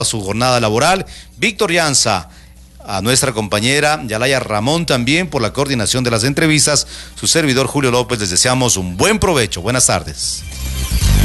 su jornada laboral. Víctor Llanza, a nuestra compañera Yalaya Ramón también por la coordinación de las entrevistas. Su servidor Julio López, les deseamos un buen provecho. Buenas tardes.